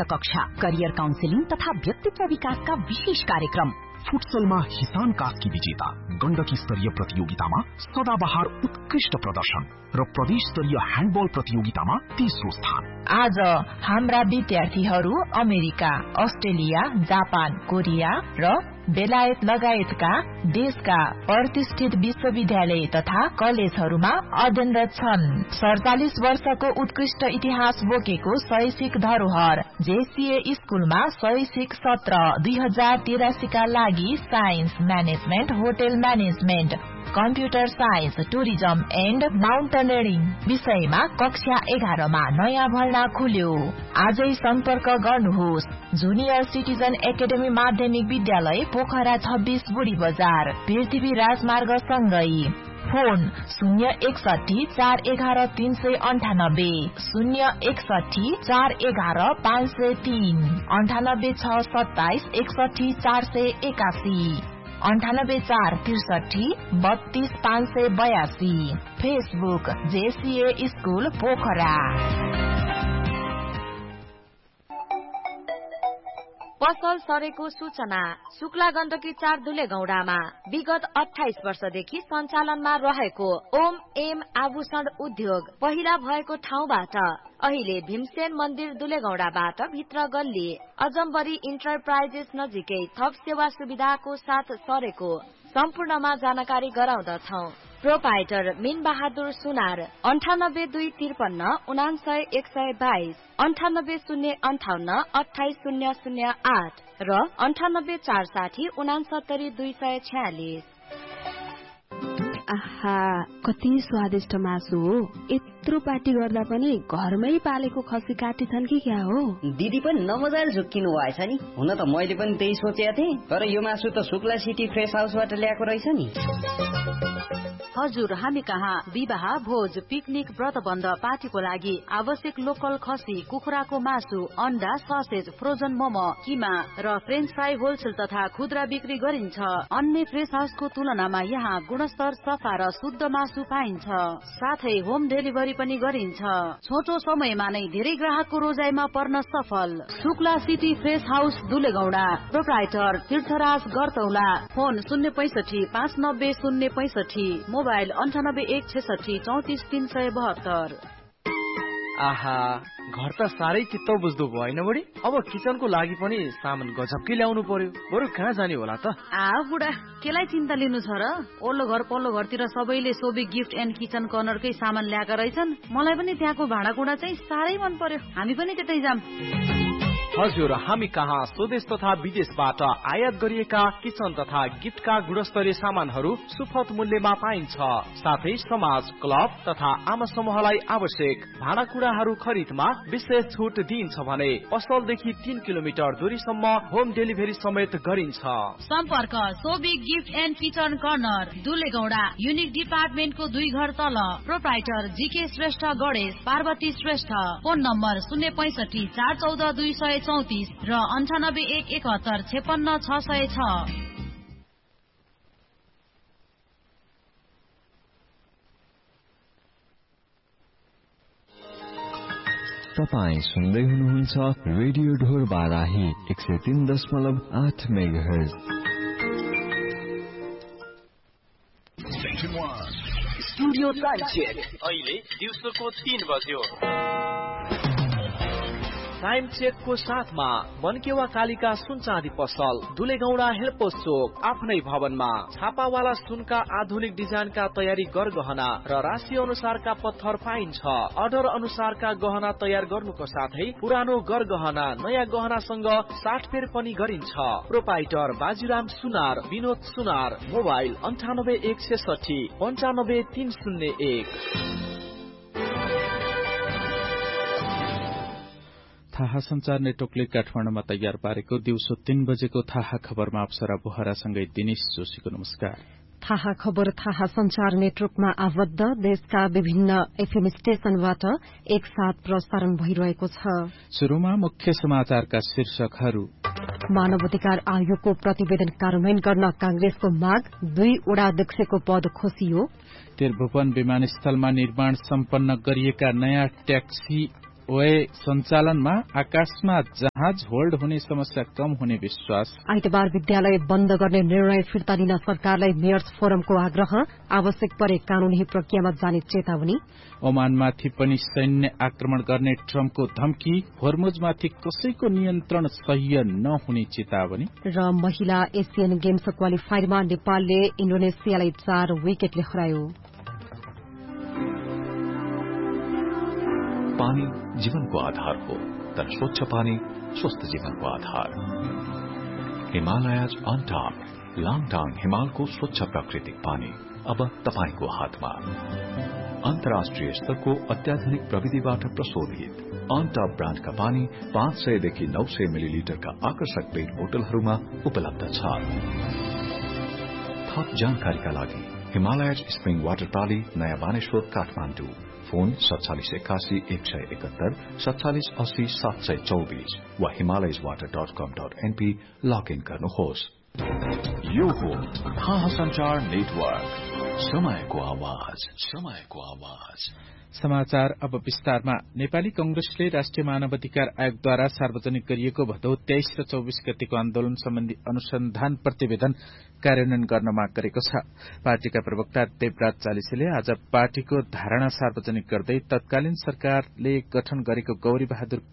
मुक्त कक्षा, career counselling तथा व्यक्तित्व विकासका विशेष कार्यक्रम। फुटसलमा हिसान कास्की विजेता, गण्डकी स्तरीय प्रतियोगितामा सदाबहार उत्कृष्ट प्रदर्शन र प्रदेश स्तरीय ह्यान्डबल प्रतियोगितामा तेस्रो स्थान। आज हाम्रा विद्यार्थीहरू अमेरिका, अस्ट्रेलिया, जापान, कोरिया र बेलायत लगायतका देशका प्रतिष्ठित विश्वविद्यालय तथा कलेजहरूमा अध्ययनरत छन्। 47 वर्षको उत्कृष्ट इतिहास बोकेको शैक्षिक धरोहर जेसीए स्कूलमा शैक्षिक सत्र 2083 का लागि science, management, hotel management, computer science, tourism and mountaineering विषयमा कक्षा 11 मा नयाँ भर्ना खुल्यो। आजै सम्पर्क गर्नुहोस्। जुनियर सिटिजन एकाडेमी माध्यमिक विद्यालय पोखरा 26 बुढी बजार, पृथ्वी राजमार्ग सँगै। Phone 061 411 398, 061 411 503, 98 6 27 61 481, 98 4 63 32 582। Facebook JCA school Pokhara. पसल सरेको सूचना। शुक्ला गण्डकी 4 दुलेगौडामा विगत 28 वर्षदेखि सञ्चालनमा रहेको ओम एम आभूषण उद्योग पहिला भएको ठाउँबाट अहिले भीमसेन मन्दिर दुलेगौडाबाट भित्र गल्ली अजम्बरी इन्टरप्राइजेस नजिकै थप सेवा सुविधाको साथ सरेको सम्पूर्णमा जानकारी गराउँदछौ। प्रोपाइटर मीन बहादुर सुनार 9825 59 122, 98 058 28 008 र 98 460 69 246। आहा, कति स्वादिष्ट मासु हो। यत्रो पार्टी गर्दा पनि घरमै पालेको खसी काटेछन् कि क्या हो? दिदी पनि नमजाले झुक्किनु भएछ नि। हुन त मैले पनि त्यही सोचेको थिएँ, तर यो मासु त शुक्ला सिटी फ्रेश हाउसबाट ल्याएको रहेछ नि। हजुर, हामी कहाँ विवाह, भोज, पिकनिक, व्रतबन्ध, पार्टीको लागि आवश्यक लोकल खसी, कुखुराको मासु, अन्डा, ससेज, फ्रोजन मोमो, किमा र फ्रेन्च फ्राई होलसेल तथा खुद्रा बिक्री गरिन्छ। अन्य फ्रेश हाउसको तुलनामा यहाँ गुणस्तर, सफा र शुद्ध मासु पाइन्छ। साथै होम डेलिभरी पनि गरिन्छ। छोटो समयमा नै धेरै ग्राहकको रोजाइमा पर्न सफल। Shukla city fresh house दुलेगौडा। Proprietor तीर्थराज गर्तौला। Phone 065 590 065, mobile 98 166 34 372। आहा, घर त साह्रै चित्त बुझ्दो भएन बढी। अब किचनको लागि पनि सामान गजबकै ल्याउनु पर्यो। बरु कहाँ जाने होला त? बुढा, केलाई चिन्ता लिनु छ र? ओल्लो घर पल्लो घरतिर सबैले सोबी गिफ्ट एन्ड किचन कर्नरकै सामान ल्याएका रहेछन्। मलाई पनि त्यहाँको भाँडाकुँडा चाहिँ साह्रै मन पर्यो। हामी पनि त्यतै जाम। हजुर, हामी कहाँ स्वदेश तथा विदेशबाट आयात गरिएका किचन तथा गिफ्टका गुणस्तरीय सामानहरू सुपथ मूल्यमा पाइन्छ। साथै समाज, क्लब तथा आमा समूहलाई आवश्यक भाँडाकुँडाहरू खरिदमा विशेष छुट दिइन्छ भने पसलदेखि 3 किलोमिटर दूरीसम्म होम डेलिभरी समेत गरिन्छ। सम्पर्क Sobi gift and kitchen corner दुलेगौडा, unique डिपार्टमेन्टको 2 घर तल। Proprietor GK Shrestha Ganesh, Parvati Shrestha. Phone number 065 414 234 र 98 171 56 606। तपाईं सुन्दै हुनुहुन्छ रेडियो ढोर Barahi 103.8 megahertz. Studio time check. अहिले दिउँसोको 3 बज्यो। टाइम चेकको साथमा मनकेवा कालिका सुन चाँदी पसल दुलेगौडा हेडपोस्ट चोक आफ्नै भवनमा छापावाला सुनका आधुनिक डिजाइनका तयारी गरगहना र राशि अनुसारका पत्थर पाइन्छ। अर्डर अनुसारका गहना तयार गर्नुको साथै पुरानो गरगहना नयाँ गहनासँग साटफेर पनि गरिन्छ। प्रोपाइटर बाजीराम सुनार, विनोद सुनार। मोबाइल 98 166 95 301। थाहा संचार नेटवर्कले काठमाडौँमा तयार पारेको दिउँसो 3 बजेको थाहा खबरमा अप्सरा बोहरासँगै दिनेश जोशीको नमस्कार। थाहा खबर थाहा संचार नेटवर्कमा आबद्ध देशका विभिन्न एफएम स्टेशनबाट एकसाथ प्रसारण भइरहेको छ। शुरूमा मुख्य समाचारका शीर्षकहरू। मानवाधिकार आयोगको प्रतिवेदन कार्यान्वयन गर्न कांग्रेसको माग, 2 उडाध्यक्षको पद खोसियो। त्रिभुवन विमानस्थलमा निर्माण सम्पन्न गरिएका नयाँ ट्याक्सी वे सञ्चालनमा आकाशमा जहाज होल्ड हुने समस्या कम हुने विश्वास। आइतबार विद्यालय बन्द गर्ने निर्णय फिर्ता लिन सरकारलाई मेयर्स फोरमको आग्रह। आवश्यक परे कानूनी प्रक्रियामा जाने चेतावनी। ओमानमाथि पनि सैन्य आक्रमण गर्ने ट्रम्पको धम्की। होर्मुजमाथि कसैको नियन्त्रण सह्य नहुने चेतावनी। र महिला एसियन गेम्स क्वालिफायरमा नेपालले इन्डोनेसियालाई 4 विकेटले हरायो। पानी जीवनको आधार हो, तर स्वच्छ पानी स्वस्थ जीवनको आधार। हिमालयज अन टप लाङटाङ हिमालको स्वच्छ प्राकृतिक पानी अब तपाईको हातमा। अन्तर्राष्ट्रिय स्तरको अत्याधुनिक प्रविधिबाट प्रशोधित अन टप ब्रान्डका पानी 500 देखि 900 मिलिलिटरका आकर्षक पेट बोतलहरूमा उपलब्ध छ। थप जानकारीका लागि हिमालयज स्प्रिङ वाटर प्रणाली नयाँ बानेश्वर काठमाडौँ। फोन 4781 171 4780 724 वा himalayaswater.com.np लगइन गर्नुहोस्। यो हो थाहा संचार नेटवर्क, समयको आवाज, समयको आवाज। समाचार अब विस्तारमा। नेपाली कंग्रेसले राष्ट्रिय मानवाधिकार आयोगद्वारा सार्वजनिक गरिएको भदौ 23 र 24 गतेको आन्दोलन सम्बन्धी अनुसन्धान प्रतिवेदन कार्यान्वयन गर्न माग गरेको छ। पार्टीका प्रवक्ता देवराज चालिसेले आज पार्टीको धारणा सार्वजनिक गर्दै तत्कालीन सरकारले गठन गरेको गौरी बहादुर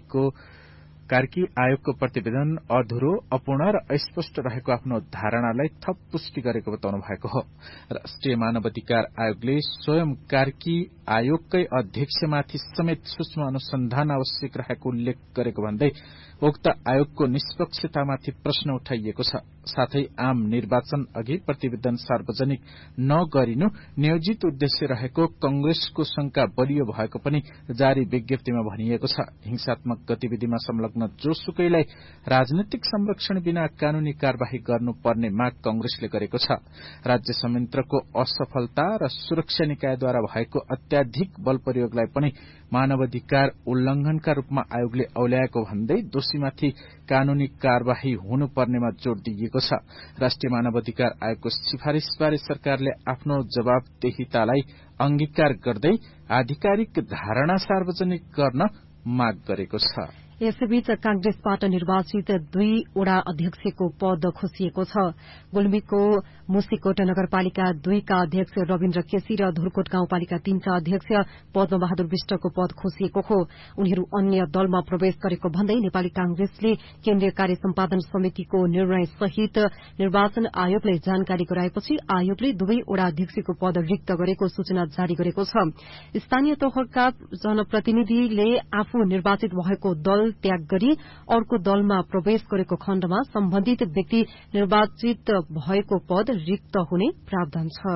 कार्की आयोगको प्रतिवेदन अधुरो, अपूर्ण र अस्पष्ट रहेको आफ्नो धारणालाई थप पुष्टि गरेको बताउनु भएको हो। राष्ट्रिय मानवाधिकार आयोगले स्वयं कार्की आयोगकै अध्यक्षमाथि समेत सूक्ष्म अनुसन्धान आवश्यक रहेको उल्लेख गरेको भन्दै उक्त आयोगको निष्पक्षतामाथि प्रश्न उठाइएको छ। साथै आम निर्वाचन अघि प्रतिवेदन सार्वजनिक नगरिनु नियोजित उद्देश्य रहेको कंग्रेसको शंका बलियो भएको पनि जारी विज्ञप्तिमा भनिएको छ। हिंसात्मक गतिविधिमा संलग्न जोसुकैलाई राजनैतिक संरक्षण बिना कानूनी कार्यवाही गर्नुपर्ने माग कंग्रेसले गरेको छ। राज्य संयन्त्रको असफलता र सुरक्षा निकायद्वारा भएको अत्याधिक बल प्रयोगलाई पनि मानवाधिकार उल्लंघनका रूपमा आयोगले औल्याएको भन्दै दोषीमाथि कानूनी कार्यवाही हुनुपर्नेमा जोड़ दिइएको छ। राष्ट्रिय मानवाधिकार आयोगको सिफारिशबारे सरकारले आफ्नो जवाबदेहितालाई अंगीकार गर्दै आधिकारिक धारणा सार्वजनिक गर्न माग गरेको छ। यसैबीच कांग्रेसबाट निर्वाचित 2 वडा अध्यक्षको पद खोसिएको छ। गुल्मीको मुसीकोट नगरपालिका 2 का अध्यक्ष रविन्द्र केसी र धुरकोट गाउँपालिका 3 का अध्यक्ष पद्मबहादुर विष्टको पद खोसिएको हो। उनीहरू अन्य दलमा प्रवेश गरेको भन्दै नेपाली कांग्रेसले केन्द्रीय कार्य सम्पादन समितिको निर्णय सहित निर्वाचन आयोगलाई जानकारी गराएपछि आयोगले 2 वडा अध्यक्षको पद रिक्त गरेको सूचना जारी गरेको छ। स्थानीय तहका जनप्रतिनिधिले आफू निर्वाचित भएको दल त्याग गरी अर्को दलमा प्रवेश गरेको खण्डमा सम्बन्धित व्यक्ति निर्वाचित भएको पद रिक्त हुने प्रावधान छ।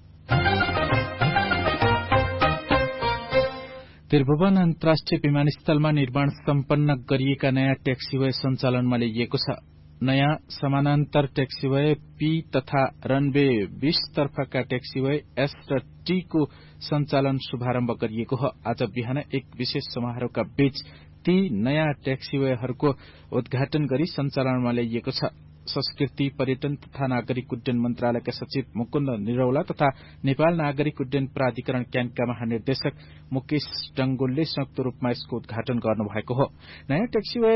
त्रिभुवन अन्तर्राष्ट्रिय विमानस्थलमा निर्माण सम्पन्न गरिएका नयाँ ट्याक्सीवे सञ्चालनमा ल्याइएको छ। नयाँ समानान्तर ट्याक्सीवे पी तथा रनवे 20 तर्फका ट्याक्सीवे एस र टी को सञ्चालन शुभारम्भ गरिएको हो। आज बिहान एक विशेष समारोहका बीच ती नयाँ ट्याक्सीवेहरूको उद्घाटन गरी सञ्चालनमा ल्याइएको छ। संस्कृति, पर्यटन तथा नागरिक उड्डयन मन्त्रालयका सचिव मुकुन्द निरौला तथा नेपाल नागरिक उड्डयन प्राधिकरण क्यानका महानिर्देशक मुकेश डंगोलले संयुक्त रूपमा यसको उद्घाटन गर्नुभएको हो। नयाँ ट्याक्सीवे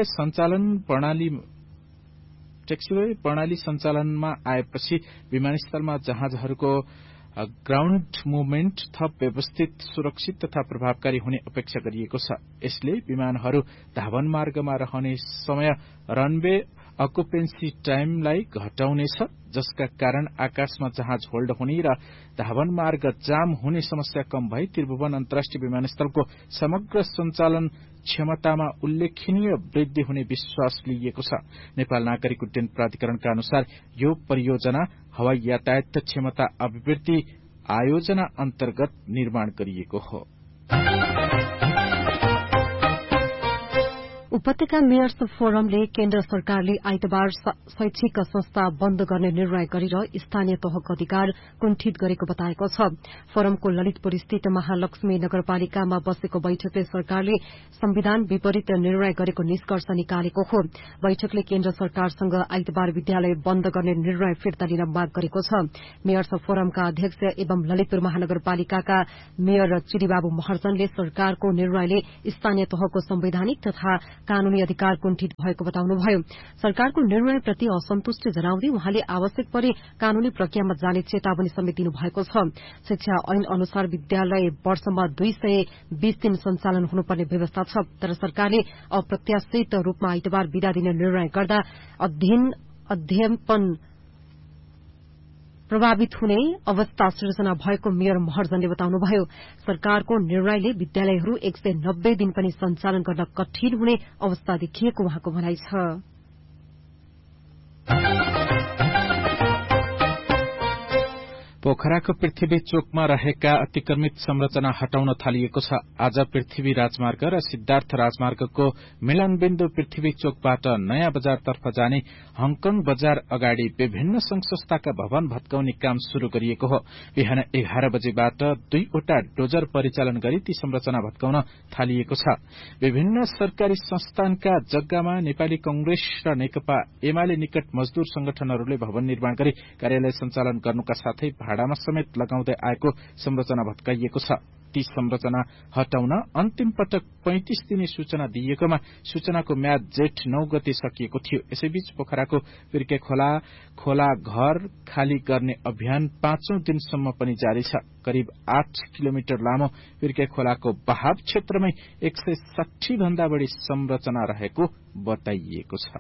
प्रणाली सञ्चालनमा आएपछि विमानस्थलमा जहाजहरूको ग्राउण्ड मुभमेन्ट थप व्यवस्थित, सुरक्षित तथा प्रभावकारी हुने अपेक्षा गरिएको छ। यसले विमानहरू धावन मार्गमा रहने समय रनवे अकुपेन्सी टाइमलाई घटाउनेछ, जसका कारण आकाशमा जहाज होल्ड हुने र धावन मार्ग जाम हुने समस्या कम भई त्रिभुवन अन्तर्राष्ट्रिय विमानस्थलको समग्र सञ्चालन क्षमतामा उल्लेखनीय वृद्धि हुने विश्वास लिइएको छ। नेपाल नागरिक उड्डयन प्राधिकरणका अनुसार यो परियोजना हवाई यातायात क्षमता अभिवृद्धि आयोजना अन्तर्गत निर्माण गरिएको हो। उपत्यका मेयर्स फोरमले केन्द्र सरकारले आइतबार शैक्षिक संस्था बन्द गर्ने निर्णय गरेर स्थानीय तहको अधिकार कुण्ठित गरेको बताएको छ। फोरमको ललितपुर स्थित महालक्ष्मी नगरपालिकामा बसेको बैठकले सरकारले संविधान विपरीत निर्णय गरेको निष्कर्ष निकालेको हो। बैठकले केन्द्र सरकारसँग आइतबार विद्यालय बन्द गर्ने निर्णय फिर्ता लिन माग गरेको छ। मेयर्स फोरमका अध्यक्ष एवं ललितपुर महानगरपालिकाका मेयर चिरीबाबु महर्जनले सरकारको निर्णयले स्थानीय तहको संवैधानिक तथा कानूनी अधिकार कुण्ठित भएको बताउनुभयो। सरकारको निर्णयप्रति असन्तुष्टि जनाउँदै उहाँले आवश्यक परे कानूनी प्रक्रियामा जाने चेतावनी समेत दिनुभएको छ। शिक्षा ऐन अनुसार विद्यालय वर्षमा 220 दिन सञ्चालन हुनुपर्ने व्यवस्था छ, तर सरकारले अप्रत्याशित रूपमा आइतबार विदा दिने निर्णय गर्दा अध्ययन प्रभावित हुने अवस्था सृजना भएको मेयर महर्जनले बताउनुभयो। सरकारको निर्णयले विद्यालयहरू 190 दिन पनि सञ्चालन गर्न कठिन हुने अवस्था देखिएको उहाँको भनाइ छ। पोखराको पृथ्वी चोकमा रहेका अतिक्रमित संरचना हटाउन थालिएको छ। आज पृथ्वी राजमार्ग र सिद्धार्थ राजमार्गको मिलनबिन्दु पृथ्वी चोकबाट नयाँ बजारतर्फ जाने हङकङ बजार अगाडि विभिन्न संघ संस्थाका भवन भत्काउने काम शुरू गरिएको हो। बिहान 11 बजेबाट 2 वटा डोजर परिचालन गरी ती संरचना भत्काउन थालिएको छ। विभिन्न सरकारी संस्थानका जग्गामा नेपाली कंग्रेस र नेकपा एमाले निकट मजदूर संगठनहरूले भवन निर्माण गरी कार्यालय सञ्चालन गर्नुका साथै भाडामा समेत लगाउँदै आएको संरचना भत्काइएको छ। ती संरचना हटाउन अन्तिम पटक 35 दिने सूचना दिइएकोमा सूचनाको म्याद जेठ 9 गते सकिएको थियो। यसैबीच पोखराको बिर्के खोला घर खाली गर्ने अभियान 5औं दिनसम्म पनि जारी छ। करिब 8 किलोमिटर लामो बिर्के खोलाको बहाव क्षेत्रमै 160 भन्दा बढ़ी संरचना रहेको बताइएको छ।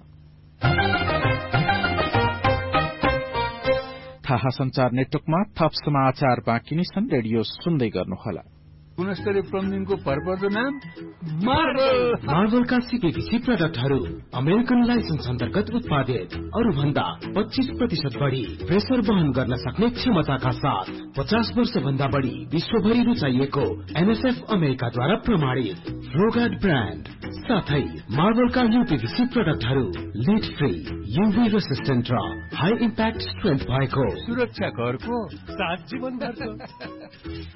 थाहा संचार नेटवर्कमा थप समाचार बाँकी नै छन्। रेडियो सुन्दै गर्नुहोला। गुणस्तरीय प्लम्बिङको भरपर्दो नाम मार्बलका सीपीवीसी प्रडक्टहरू अमेरिकन लाइसेन्स अन्तर्गत उत्पादित, अरू भन्दा 25% बढ़ी प्रेसर वहन गर्न सक्ने क्षमताका साथ 50 वर्ष भन्दा बढ़ी विश्वभरि रुचाइएको एनएसएफ अमेरिकाद्वारा प्रमाणित फ्लोगार्ड ब्रान्ड साथै मार्बलका यूपीवीसी प्रडक्टहरू लिड फ्री, यूवी रेसिस्टेन्ट र हाई इम्प्याक्ट स्ट्रेन्थ भएको सुरक्षा घरको साथ जीवन गर्छ।